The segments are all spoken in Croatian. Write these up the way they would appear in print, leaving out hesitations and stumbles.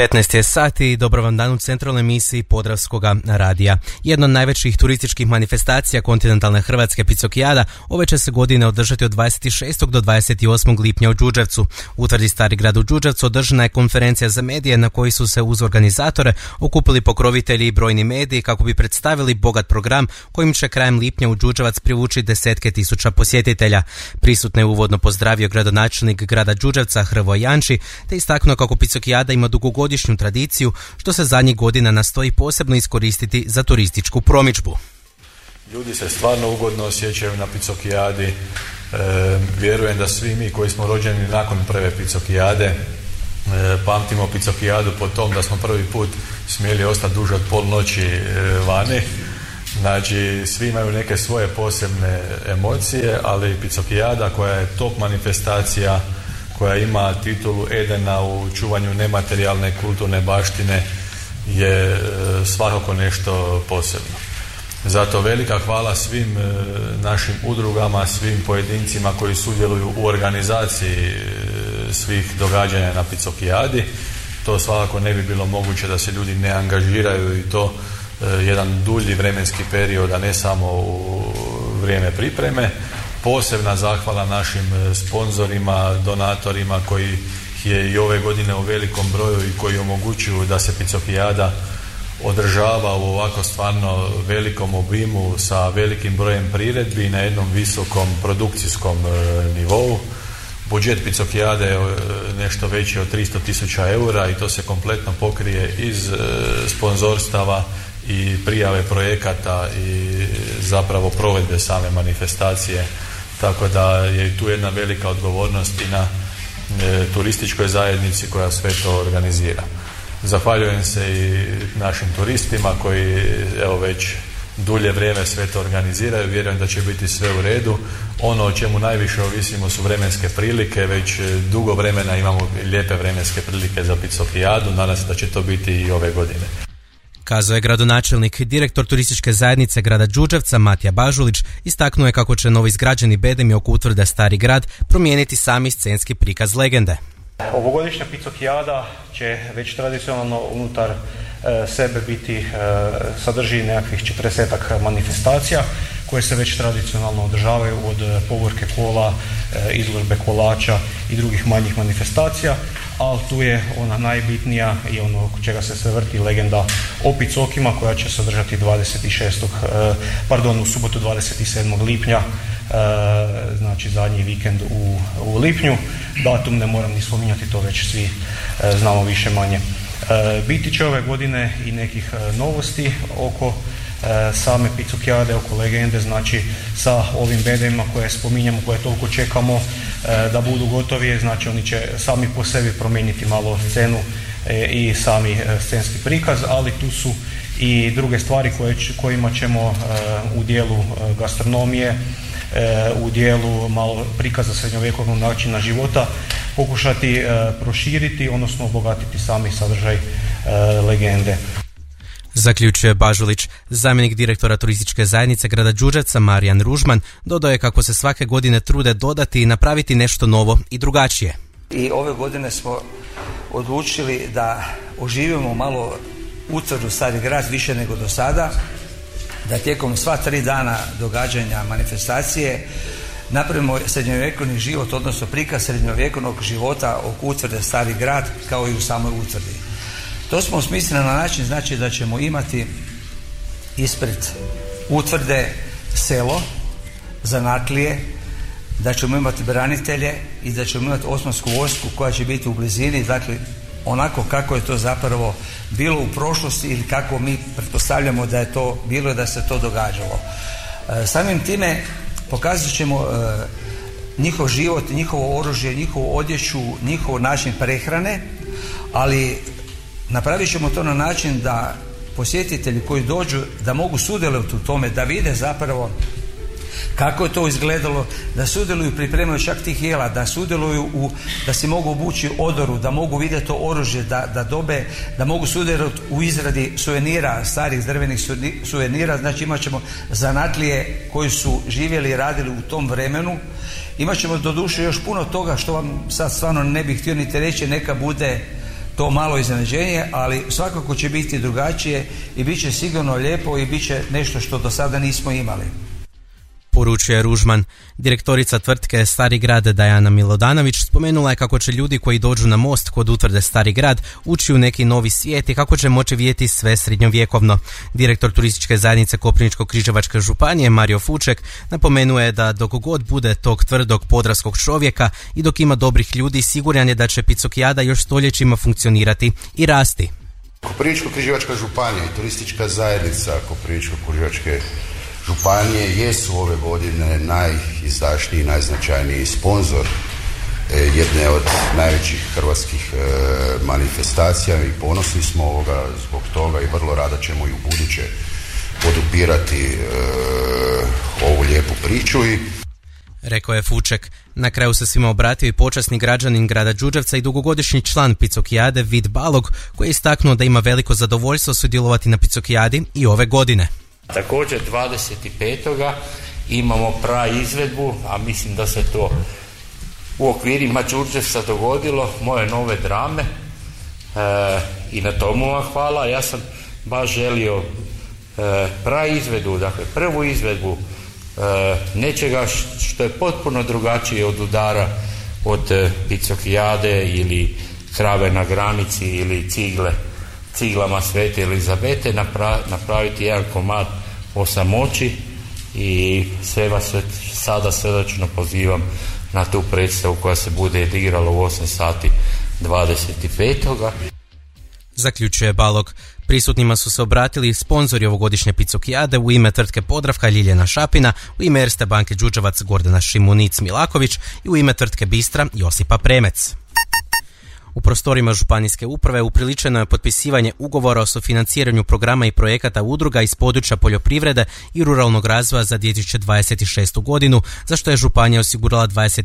15 je sati i dobro vam dan u centralnoj emisiji Podravskoga radija. Jedna od najvećih turističkih manifestacija kontinentalne Hrvatske, Picokijada, ove će se godine održati od 26. do 28. lipnja u Đurđevcu. U utvrdi Stari grad u Đurđevcu održana je konferencija za medije na kojoj su se uz organizatore okupili pokrovitelji i brojni mediji kako bi predstavili bogat program kojim će krajem lipnja u Đurđevac privući desetke tisuća posjetitelja. Prisutne je uvodno pozdravio gradonačelnik grada Đurđevca Hrvoje Janči te istaknuo kako Picokijada ima dugogodišnju tradiciju što se zadnjih godina nastoji posebno iskoristiti za turističku promidžbu. Ljudi se stvarno ugodno osjećaju na Picokijadi. Vjerujem da svi mi koji smo rođeni nakon prve Picokijade pamtimo Picokijadu po tom da smo prvi put smjeli ostati duže od polnoći vani. Znači, svi imaju neke svoje posebne emocije, ali Picokijada koja je top manifestacija, koja ima titulu Edena u čuvanju nematerijalne kulturne baštine, je svakako nešto posebno. Zato velika hvala svim našim udrugama, svim pojedincima koji sudjeluju u organizaciji svih događanja na Picokijadi. To svakako ne bi bilo moguće da se ljudi ne angažiraju i to jedan dulji vremenski period, a ne samo u vrijeme pripreme. Posebna zahvala našim sponzorima, donatorima koji je i ove godine u velikom broju i koji omogućuju da se Picokijada održava u ovako stvarno velikom obimu sa velikim brojem priredbi na jednom visokom produkcijskom nivou. Budžet Picokijade je nešto veći od 300.000 eura i to se kompletno pokrije iz sponzorstava i prijave projekata i zapravo provedbe same manifestacije. Tako da je tu jedna velika odgovornost i na turističkoj zajednici koja sve to organizira. Zahvaljujem se i našim turistima koji evo već dulje vrijeme sve to organiziraju. Vjerujem da će biti sve u redu. Ono o čemu najviše ovisimo su vremenske prilike. Već dugo vremena imamo lijepe vremenske prilike za Picokijadu. Nadam se da će to biti i ove godine. Kazao je gradonačelnik i direktor turističke zajednice grada Đurđevca Matija Bažulić. Istaknuo je kako će novoizgrađeni bedemi oko utvrde Stari grad promijeniti sami scenski prikaz legende. Ovogodišnja Picokijada će već tradicionalno unutar sebe biti, sadrži nekakvih 40-ak manifestacija koje se već tradicionalno održavaju od povorke kola, izložbe kolača i drugih manjih manifestacija, ali tu je ona najbitnija i ono oko čega se sve vrti legenda o Picokima koja će se održati u subotu 27. lipnja, znači zadnji vikend u lipnju. Datum ne moram ni spominjati, to već svi znamo više manje. Biti će ove godine i nekih novosti oko same Picokijade, oko legende, znači sa ovim bedemima koje spominjamo, koje toliko čekamo da budu gotovi, znači oni će sami po sebi promijeniti malo scenu i sami scenski prikaz, ali tu su i druge stvari kojima ćemo u dijelu gastronomije, u dijelu malo prikaza srednjovjekovnog načina života pokušati proširiti, odnosno obogatiti sami sadržaj legende. Zaključuje Bažulić. Zamjenik direktora turističke zajednice grada Đurđevca Marijan Ružman dodao je kako se svake godine trude dodati i napraviti nešto novo i drugačije. I ove godine smo odlučili da oživimo malo utvrdu Stari grad više nego do sada, da tijekom sva 3 dana događanja manifestacije napravimo srednjovjekovni život, odnosno prikaz srednjovjekovnog života oko utvrde Stari grad kao i u samoj utvrdi. To smo osmislili na način znači da ćemo imati ispred utvrde selo, zanatlije, da ćemo imati branitelje i da ćemo imati osmansku vojsku koja će biti u blizini, dakle onako kako je to zapravo bilo u prošlosti ili kako mi pretpostavljamo da je to bilo i da se to događalo. Samim time pokazat ćemo njihov život, njihovo oružje, njihovu odjeću, njihov način prehrane, ali napravit ćemo to na način da posjetitelji koji dođu da mogu sudjelovati u tome, da vide zapravo kako je to izgledalo, da sudjeluju u pripremanju čak tih jela, da sudjeluju da si mogu obući odoru, da mogu vidjeti to oružje, da mogu sudjelovati u izradi suvenira, starih drvenih suvenira. Znači imat ćemo zanatlije koji su živjeli i radili u tom vremenu. Imat ćemo doduše još puno toga što vam sad stvarno ne bih htio niti reći, neka bude to malo iznenađenje, ali svakako će biti drugačije i bit će sigurno lijepo i bit će nešto što do sada nismo imali. Poručuje Ružman. Direktorica tvrtke Stari grad Dajana Milodanović spomenula je kako će ljudi koji dođu na most kod utvrde Stari grad ući u neki novi svijet i kako će moći vidjeti sve srednjovjekovno. Direktor turističke zajednice Koprivničko-križevačke županije Mario Fuček napomenuo je da dok god bude tog tvrdog podravskog čovjeka i dok ima dobrih ljudi, siguran je da će Picokijada još stoljećima funkcionirati i rasti. Koprivničko-križevačka županija i turistička zajednica Koprivničko-križevačke županije jesu ove godine najizdašniji i najznačajniji sponzor jedne od najvećih hrvatskih manifestacija i ponosni smo zbog toga i vrlo rado ćemo i u buduće podupirati ovu lijepu priču. Rekao je Fuček. Na kraju se svima obratio i počasni građanin grada Đurđevca i dugogodišnji član Picokijade Vid Balog, koji je istaknuo da ima veliko zadovoljstvo sudjelovati na Picokijadi i ove godine. Također 25. imamo izvedbu, a mislim da se to u okvirima Đurđevca dogodilo, moje nove drame i na tomu vam hvala. Ja sam baš želio izvedbu, dakle prvu izvedbu nečega što je potpuno drugačije od udara od Picokijade ili Krave na granici ili ciglama Svete Elizabete, napraviti jedan komad o samoći i sve vas sada srdačno pozivam na tu predstavu koja se bude odigrala u 8 sati 25. Zaključuje Balog. Prisutnima su se obratili sponzori ovogodišnje Picokijade u ime tvrtke Podravka Ljiljana Šapina, u ime Erste banke Đurđevac Gordana Šimunic Milaković i u ime tvrtke Bistra Josipa Premec. U prostorima županijske uprave upriličeno je potpisivanje ugovora o sufinanciranju programa i projekata udruga iz područja poljoprivrede i ruralnog razvoja za 2026. godinu, za što je županija osigurala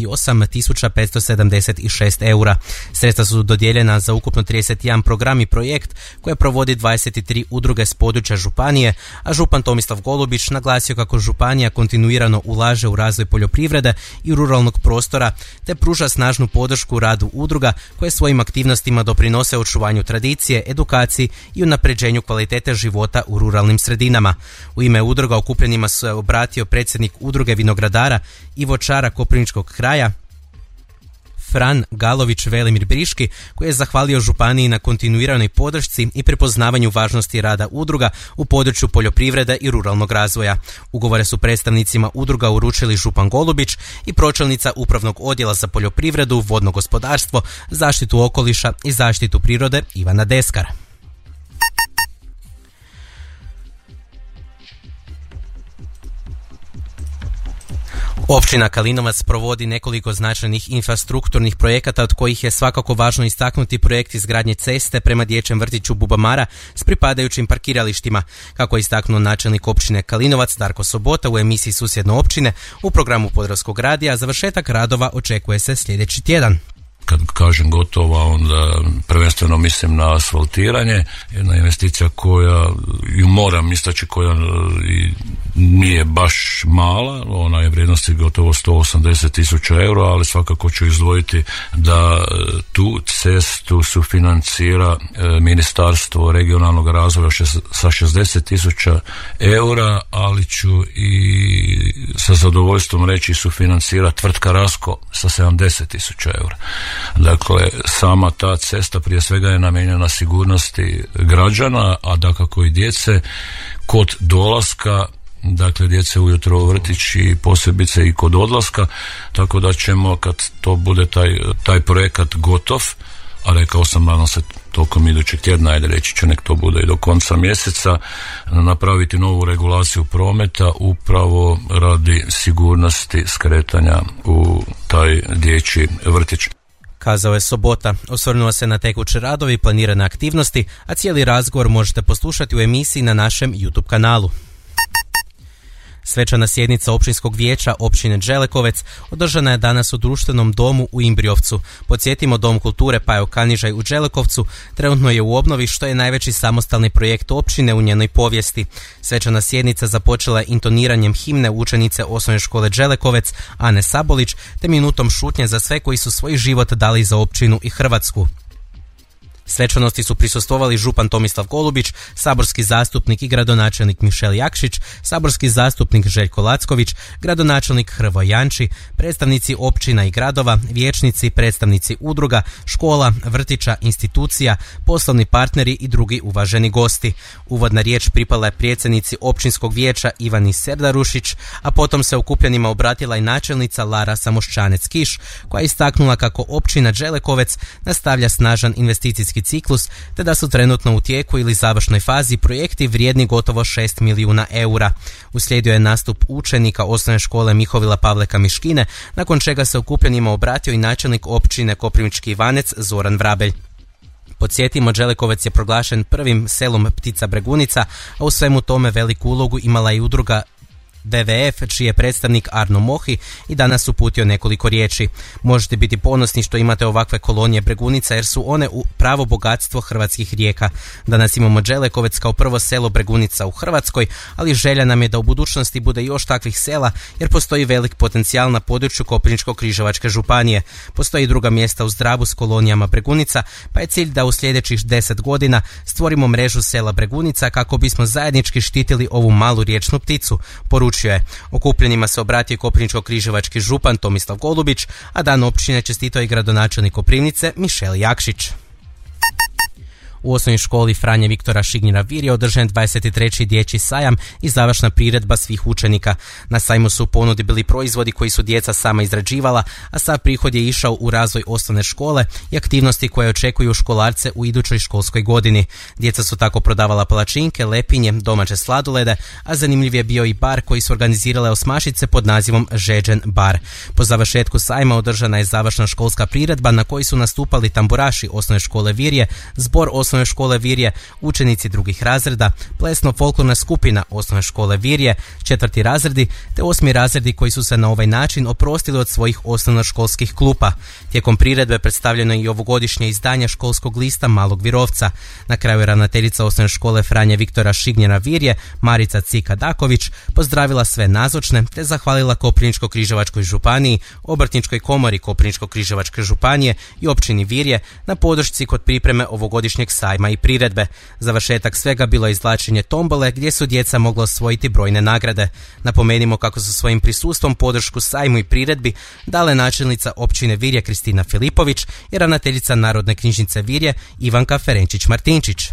28.576 eura. Sredstva su dodijeljena za ukupno 31 program i projekt koje provodi 23 udruge s područja županije, a župan Tomislav Golubić naglasio kako županija kontinuirano ulaže u razvoj poljoprivrede i ruralnog prostora te pruža snažnu podršku radu udruga koje svojim aktivnostima doprinose očuvanju tradicije, edukaciji i unapređenju kvalitete života u ruralnim sredinama. U ime udruga okupljenima se obratio predsjednik udruge vinogradara i voćara Koprivničkog kraja Fran Galović Velimir Briški, koji je zahvalio županiji na kontinuiranoj podršci i prepoznavanju važnosti rada udruga u području poljoprivrede i ruralnog razvoja. Ugovore su predstavnicima udruga uručili župan Golubić i pročelnica Upravnog odjela za poljoprivredu, vodno gospodarstvo, zaštitu okoliša i zaštitu prirode Ivana Deskar. Općina Kalinovac provodi nekoliko značajnih infrastrukturnih projekata, od kojih je svakako važno istaknuti projekt izgradnje ceste prema dječjem vrtiću Bubamara s pripadajućim parkiralištima. Kako je istaknuo načelnik općine Kalinovac Darko Sobota u emisiji Susjedne općine u programu Podravskog radija, završetak radova očekuje se sljedeći tjedan. Kad kažem gotova, onda prvenstveno mislim na asfaltiranje, jedna investicija koja, ju moram istaći, koja nije baš mala, ona je vrijednosti gotovo 180.000 eura, ali svakako ću izdvojiti da tu cestu sufinancira Ministarstvo regionalnog razvoja sa 60.000 eura, ali ću i sa zadovoljstvom reći sufinancira tvrtka Rasko sa 70.000 eura. Dakle, sama ta cesta prije svega je namijenjena sigurnosti građana, a dakako i djece kod dolaska, dakle djece ujutro u vrtić i posebice i kod odlaska, tako da ćemo kad to bude taj projekat gotov, a rekao sam nadam se tokom idućeg tjedna, ajde reći ću nek to bude i do konca mjeseca, napraviti novu regulaciju prometa upravo radi sigurnosti skretanja u taj dječji vrtić. Kazao je Sobota. Osvrnuo se na tekuće radove i planirane aktivnosti, a cijeli razgovor možete poslušati u emisiji na našem YouTube kanalu. Svečana sjednica općinskog vijeća općine Đelekovec održana je danas u društvenom domu u Imbriovcu. Podsjetimo, Dom kulture Pajo Kanižaj u Đelekovcu trenutno je u obnovi, što je najveći samostalni projekt općine u njenoj povijesti. Svečana sjednica započela je intoniranjem himne učenice osnovne škole Đelekovec Ane Sabolić te minutom šutnje za sve koji su svoj život dali za općinu i Hrvatsku. Svečanosti su prisustvovali župan Tomislav Golubić, saborski zastupnik i gradonačelnik Mišel Jakšić, saborski zastupnik Željko Lacković, gradonačelnik Hrvoje Janči, predstavnici općina i gradova, vijećnici, predstavnici udruga, škola, vrtića, institucija, poslovni partneri i drugi uvaženi gosti. Uvodna riječ pripala je predsjednici općinskog vijeća Ivani Serdarušić, a potom se okupljenima obratila i načelnica Lara Samošćanec-Kiš, koja je istaknula kako općina Đelekovec nastavlja snažan investicijski ciklus, te da su trenutno u tijeku ili završnoj fazi projekti vrijedni gotovo 6 milijuna eura. Uslijedio je nastup učenika osnovne škole Mihovila Pavleka Miškine, nakon čega se okupljenima obratio i načelnik općine Koprivnički Ivanec Zoran Vrabelj. Podsjetimo, Đelekovec je proglašen prvim selom ptica bregunica, a u svemu tome veliku ulogu imala i udruga WWF, čiji je predstavnik Arno Mohi i danas uputio nekoliko riječi. Možete biti ponosni što imate ovakve kolonije bregunica jer su one pravo bogatstvo hrvatskih rijeka. Danas imamo Đelekovec kao prvo selo bregunica u Hrvatskoj, ali želja nam je da u budućnosti bude još takvih sela jer postoji velik potencijal na području Koprivničko-križevačke županije. Postoji druga mjesta u Zdravu s kolonijama bregunica, pa je cilj da u sljedećih 10 godina stvorimo mrežu sela bregunica kako bismo zajednički štitili ovu malu riječnu pticu, poručio je. Okupljenima se obratio Koprivničko-križevački župan Tomislav Golubić, a dan općine čestitao i gradonačelnik Koprivnice Mišel Jakšić. U osnovnoj školi Franje Viktora Šignjera Virje održan 23. dječji sajam i završna priredba svih učenika. Na sajmu su u ponudi bili proizvodi koji su djeca sama izrađivala, a sav prihod je išao u razvoj osnovne škole i aktivnosti koje očekuju školarce u idućoj školskoj godini. Djeca su tako prodavala palačinke, lepinje, domaće sladolede, a zanimljiv je bio i bar koji su organizirale osmašice pod nazivom Žeđen bar. Po završetku sajma održana je završna školska priredba na kojoj su nastupali tamburaši osnovne škole Virje, zbor osnovne škole Virje, učenici drugih razreda, plesno-folklorna skupina osnovne škole Virje, 4. razredi te 8. razredi koji su se na ovaj način oprostili od svojih osnovnoškolskih klupa. Tijekom priredbe predstavljeno je i ovogodišnje izdanje školskog lista Malog Virovca. Na kraju je ravnateljica osnovne škole Franje Viktora Šignjera Virje, Marica Cika Daković, pozdravila sve nazočne te zahvalila Koprivničko-križevačkoj županiji, Obrtničkoj komori Koprivničko-križevačke županije i općini Virje na podršci kod pripreme ovogodišnjeg sajma i priredbe. Završetak svega bilo je izvlačenje tombole gdje su djeca mogla osvojiti brojne nagrade. Napomenimo kako su svojim prisustvom podršku sajmu i priredbi dale načelnica općine Virje Kristina Filipović i ravnateljica Narodne knjižnice Virje Ivanka Ferenčić-Martinčić.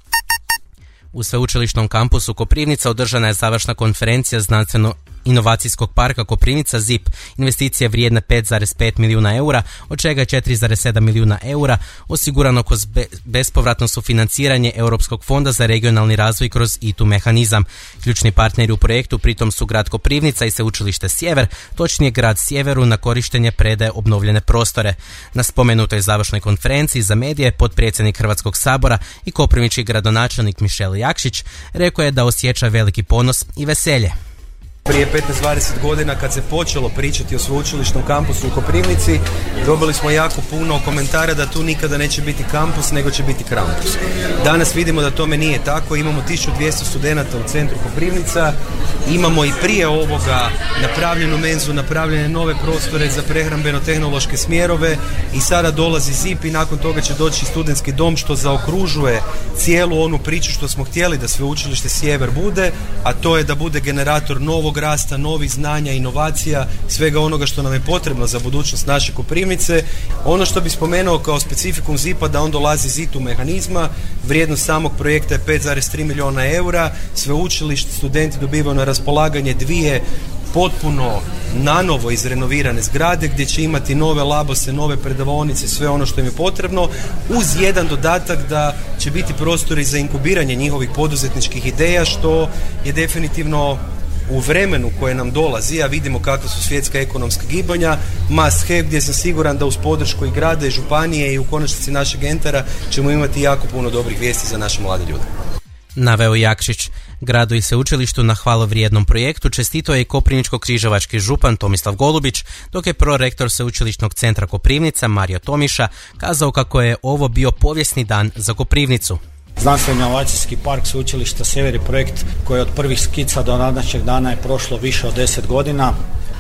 U sveučilišnom kampusu Koprivnica održana je završna konferencija Znanstveno-inovacijskog parka Koprivnica ZIP, investicije vrijedne 5,5 milijuna eura, od čega je 4,7 milijuna eura osigurano kroz bespovratno sufinanciranje Europskog fonda za regionalni razvoj kroz ITU mehanizam. Ključni partneri u projektu pritom su grad Koprivnica i sveučilište Sjever, točnije grad Sjeveru na korištenje predaje obnovljene prostore. Na spomenutoj završnoj konferenciji za medije potpredsjednik Hrvatskog sabora i koprivnički gradonačelnik Mišel Jakšić rekao je da osjeća veliki ponos i veselje. Prije 15-20 godina kad se počelo pričati o sveučilišnom kampusu u Koprivnici, dobili smo jako puno komentara da tu nikada neće biti kampus, nego će biti krampus. Danas vidimo da tome nije tako, imamo 1200 studenata u centru Koprivnica, imamo i prije ovoga napravljenu menzu, napravljene nove prostore za prehrambeno-tehnološke smjerove i sada dolazi ZIP i nakon toga će doći studentski dom što zaokružuje cijelu onu priču što smo htjeli da sveučilište Sjever bude, a to je da bude generator novog rasta, novih znanja, inovacija, svega onoga što nam je potrebno za budućnost naše Koprivnice. Ono što bi spomenuo kao specifikum ZIP-a da on dolazi iz ITU mehanizma, vrijednost samog projekta je 5,3 milijuna eura, sveučilište studenti dobivaju na raspolaganje 2 potpuno nanovo izrenovirane zgrade gdje će imati nove labose, nove predavaonice, sve ono što im je potrebno, uz jedan dodatak da će biti prostori za inkubiranje njihovih poduzetničkih ideja, što je definitivno u vremenu koje nam dolazi, a vidimo kakva su svjetska ekonomska gibanja, must have, gdje sam siguran da uz podršku i grada i županije i u konačnici našeg entara ćemo imati jako puno dobrih vijesti za naše mlade ljude. Naveo Jakšić. Gradu i sveučilištu na hvalevrijednom projektu čestitao je i Koprivničko-križevački župan Tomislav Golubić, dok je prorektor sveučilišnog centra Koprivnica Mario Tomiša kazao kako je ovo bio povijesni dan za Koprivnicu. Znanstveno-inovacijski park sveučilišta Sjever je projekt koji od prvih skica do današnjeg dana je prošlo više od 10 godina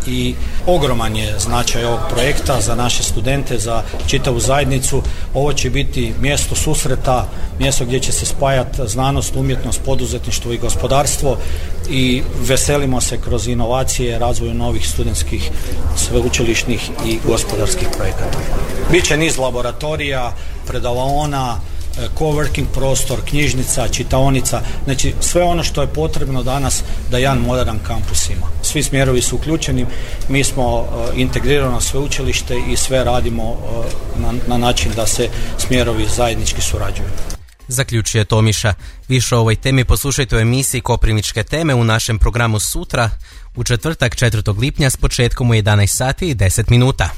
i ogroman je značaj ovog projekta za naše studente, za čitavu zajednicu. Ovo će biti mjesto susreta, mjesto gdje će se spajati znanost, umjetnost, poduzetništvo i gospodarstvo i veselimo se kroz inovacije, razvoju novih studentskih, sveučilišnih i gospodarskih projekata. Biće niz laboratorija, predavaona, coworking prostor, knjižnica, čitaonica, znači sve ono što je potrebno danas da jedan moderan kampus ima. Svi smjerovi su uključeni, mi smo integrirano sveučilište i sve radimo na način da se smjerovi zajednički surađuju. Zaključuje Tomiša. Više o ovoj temi poslušajte u emisiji Koprivničke teme u našem programu sutra u četvrtak 4. lipnja s početkom u 11 sati i 10 minuta.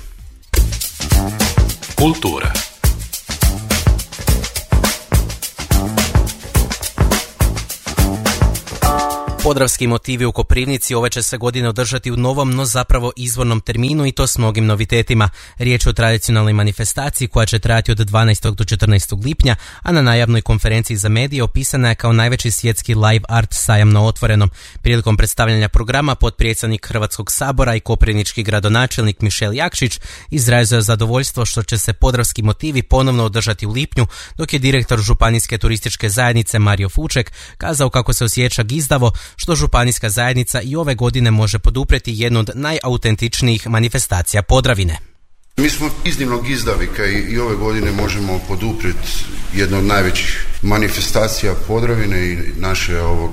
Kultura. Podravski motivi u Koprivnici ove će se godine održati u novom, no zapravo izvornom terminu i to s mnogim novitetima. Riječ je o tradicionalnoj manifestaciji koja će trajati od 12. do 14. lipnja, a na najavnoj konferenciji za medije opisana je kao najveći svjetski live art sajam na otvorenom. Prilikom predstavljanja programa potpredsjednik Hrvatskog sabora i koprivnički gradonačelnik Mišel Jakšić izrazio je zadovoljstvo što će se Podravski motivi ponovno održati u lipnju, dok je direktor Županijske turističke zajednice Mario Fuček kazao kako se osjeća gizdavo što županijska zajednica i ove godine može poduprijeti jednu od najautentičnijih manifestacija Podravine. Mi smo iznimno gizdavi i ove godine možemo poduprijeti jednu od najvećih manifestacija Podravine i naše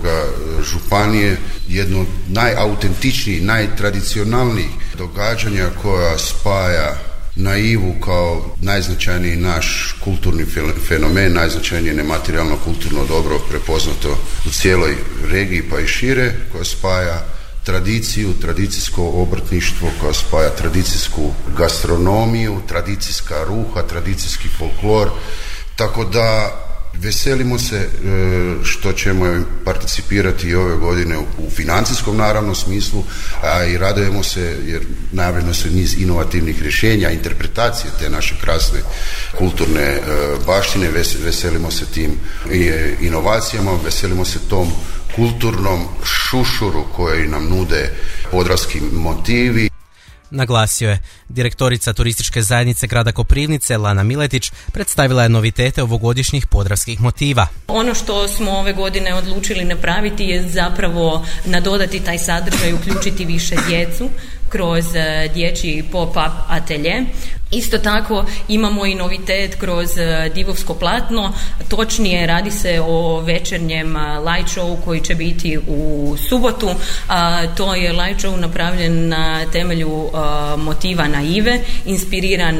županije, jedno od najautentičnijih, najtradicionalnijih događanja koja spaja naivu kao najznačajniji naš kulturni fenomen, najznačajnije nematerijalno kulturno dobro prepoznato u cijeloj regiji pa i šire, koja spaja tradiciju, tradicijsko obrtništvo, koja spaja tradicijsku gastronomiju, tradicijska ruha, tradicijski folklor, tako da veselimo se što ćemo participirati i ove godine u financijskom naravno smislu, a i radujemo se jer najavljeno se niz inovativnih rješenja, interpretacije te naše krasne kulturne baštine. Veselimo se tim inovacijama, veselimo se tom kulturnom šušuru koji nam nude podravski motivi. Naglasio je. Direktorica turističke zajednice grada Koprivnice Lana Miletić predstavila je novitete ovogodišnjih podravskih motiva. Ono što smo ove godine odlučili napraviti je zapravo nadodati taj sadržaj, uključiti više djecu kroz dječji pop-up atelje. Isto tako imamo i novitet kroz divovsko platno, točnije radi se o večernjem light show koji će biti u subotu. To je light show napravljen na temelju motiva naive, inspiriran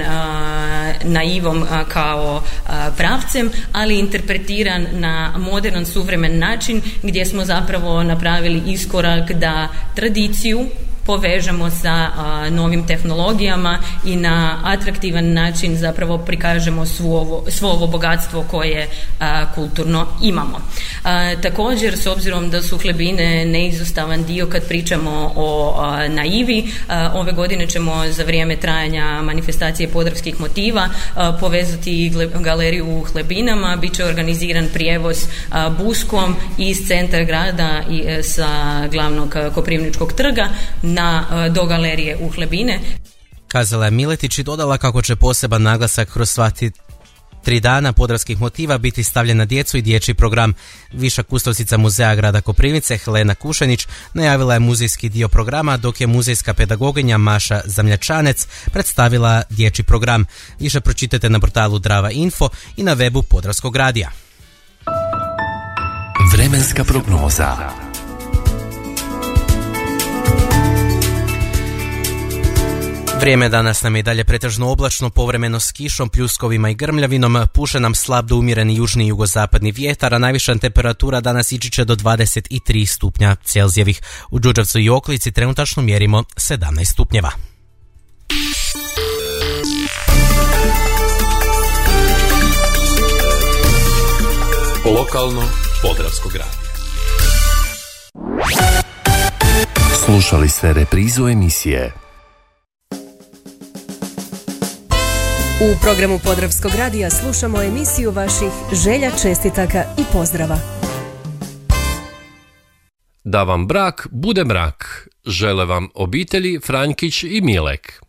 naivom kao pravcem, ali interpretiran na modern, suvremen način gdje smo zapravo napravili iskorak da tradiciju povežemo sa novim tehnologijama i na atraktivan način zapravo prikažemo svo ovo bogatstvo koje kulturno imamo. Također, s obzirom da su Hlebine neizostavan dio kad pričamo o naivi, ove godine ćemo za vrijeme trajanja manifestacije podravskih motiva povezati galeriju u Hlebinama, bit će organiziran prijevoz buskom iz centra grada i sa glavnog Koprivničkog trga do galerije u Hlebine. Kazala je Miletić i dodala kako će poseban naglasak kroz sva 3 dana podravskih motiva biti stavljen na djecu i dječji program. Viša kustovcica muzeja grada Koprivnice Helena Kušenić najavila je muzejski dio programa, dok je muzejska pedagoginja Maša Zamljačanec predstavila dječji program. Više pročitajte na portalu Drava Info i na webu Podravskog radija. Vremenska prognoza. Vrijeme danas nam je dalje pretežno oblačno, povremeno s kišom, pljuskovima i grmljavinom, puše nam slab do umjereni južni i jugozapadni vjetar, a najviša temperatura danas ići će do 23 stupnja Celzijevih. U Đurđevcu i okolici trenutačno mjerimo 17 stupnjeva. Lokalno Podravskog radija. Slušali ste reprizu emisije. U programu Podravskog radija slušamo emisiju vaših želja, čestitaka i pozdrava. Da vam brak bude mrak, žele vam obitelji Franjkić i Milek.